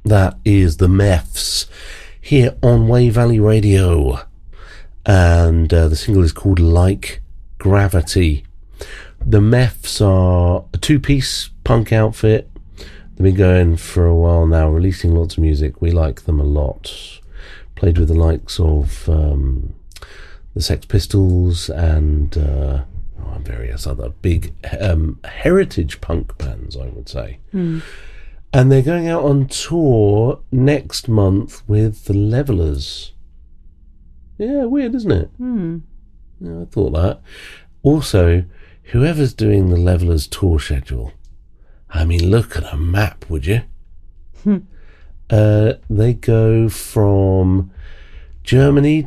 That is the Meffs here on Wave Valley Radio. And the single is called Like Gravity. The Meffs are a two-piece punk outfit. They've been going for a while now, releasing lots of music. We like them a lot. Played with the likes of the Sex Pistols and various other big heritage punk bands, I would say. Mm. And they're going out on tour next month with the Levellers. Yeah, weird, isn't it? Mm. Yeah, I thought that. Also, whoever's doing the Levellers tour schedule, I mean, look at a map, would you? They go from Germany